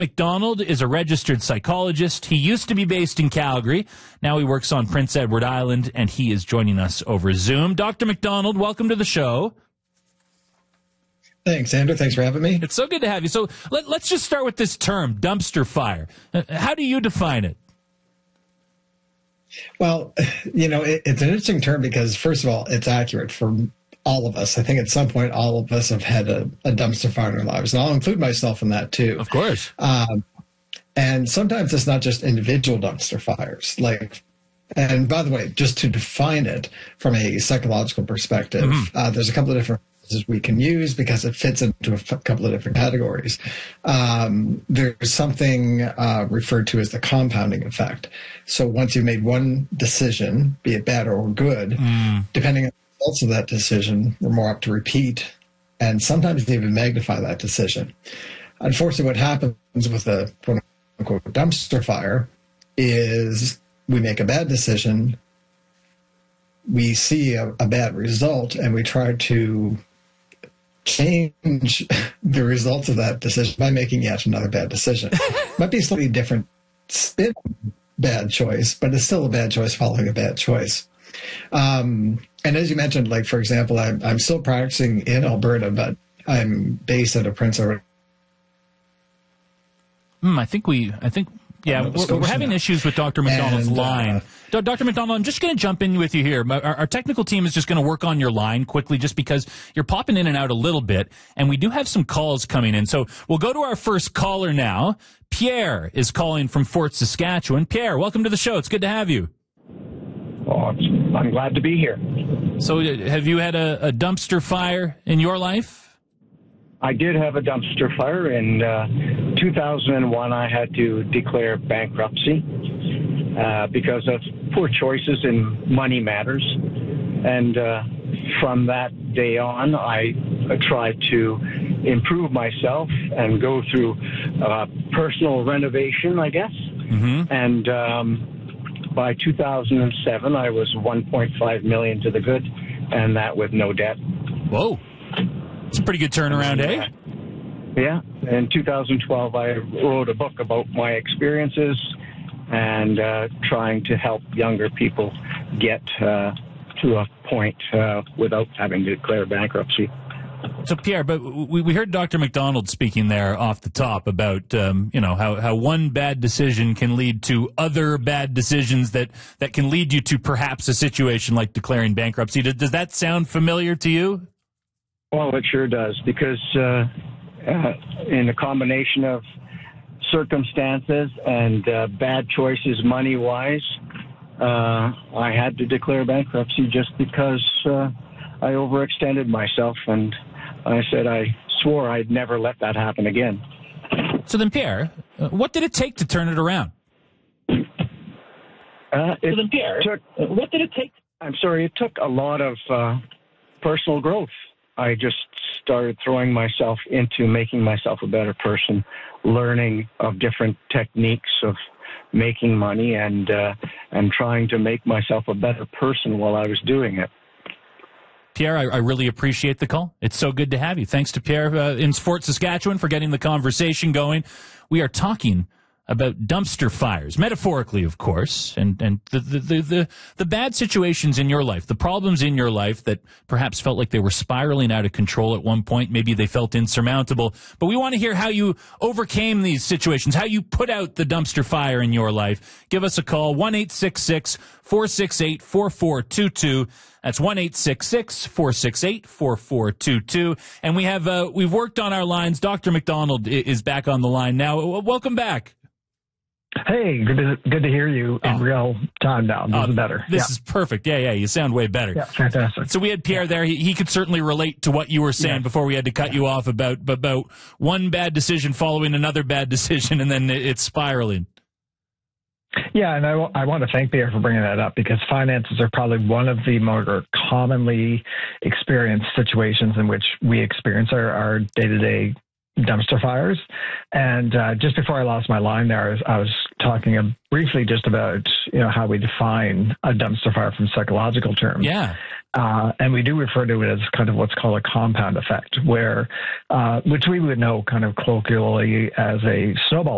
McDonald is a registered psychologist. He used to be based in Calgary. Now he works on Prince Edward Island, and he is joining us over Zoom. Dr. McDonald, welcome to the show. Thanks, Andrew. Thanks for having me. It's so good to have you. So let's just start with this term, dumpster fire. How do you define it? Well, it's an interesting term because, first of all, it's accurate for all of us. I think at some point all of us have had a dumpster fire in our lives, and I'll include myself in that too. Of course. And sometimes it's not just individual dumpster fires. And by the way, just to define it from a psychological perspective, there's a couple of different phrases we can use because it fits into a couple of different categories. There's something referred to as the compounding effect. So once you've made one decision, be it bad or good, depending on the results of that decision, we're more apt to repeat and sometimes even magnify that decision. Unfortunately, what happens with a quote-unquote dumpster fire is we make a bad decision, we see a bad result, and we try to change the results of that decision by making yet another bad decision. Might be a slightly different spin bad choice, but it's still a bad choice following a bad choice. And as you mentioned, for example, I'm still practicing in Alberta, but I'm based out of Prince Edward. I think we're having issues with Dr. McDonald's line. Dr. McDonald, I'm just going to jump in with you here. Our technical team is just going to work on your line quickly just because you're popping in and out a little bit, and we do have some calls coming in. So we'll go to our first caller now. Pierre is calling from Fort Saskatchewan. Pierre, welcome to the show. It's good to have you. Oh, I'm glad to be here. So have you had a dumpster fire in your life? I did have a dumpster fire. In 2001, I had to declare bankruptcy because of poor choices in money matters. And from that day on, I tried to improve myself and go through personal renovation, I guess. And by 2007, I was $1.5 million to the good, and that with no debt. Whoa. It's a pretty good turnaround, eh? Yeah. In 2012, I wrote a book about my experiences and trying to help younger people get to a point without having to declare bankruptcy. So, Pierre, but we heard Dr. McDonald speaking there off the top about, how one bad decision can lead to other bad decisions that can lead you to perhaps a situation like declaring bankruptcy. Does that sound familiar to you? Well, it sure does, because in a combination of circumstances and bad choices money-wise, I had to declare bankruptcy just because I overextended myself, and I swore I'd never let that happen again. So then, Pierre, what did it take to turn it around? It took a lot of personal growth. I just started throwing myself into making myself a better person, learning of different techniques of making money and trying to make myself a better person while I was doing it. Pierre, I really appreciate the call. It's so good to have you. Thanks to Pierre in Fort Saskatchewan for getting the conversation going. We are talking about dumpster fires, metaphorically, of course, and the bad situations in your life, the problems in your life that perhaps felt like they were spiraling out of control at one point. Maybe they felt insurmountable. But we want to hear how you overcame these situations, how you put out the dumpster fire in your life. Give us a call, 1-866-468-4422. That's 1-866-468-4422. And we've worked on our lines. Dr. McDonald is back on the line now. Welcome back. Hey, good to hear you in real time now. This is better. This is perfect. Yeah, you sound way better. Yeah, fantastic. So we had Pierre there. He could certainly relate to what you were saying before we had to cut you off about one bad decision following another bad decision, and then it's spiraling. Yeah, and I want to thank Pierre for bringing that up, because finances are probably one of the more commonly experienced situations in which we experience our day-to-day dumpster fires. And just before I lost my line there, I was talking briefly just about how we define a dumpster fire from psychological terms. Yeah. And we do refer to it as kind of what's called a compound effect, which we would know kind of colloquially as a snowball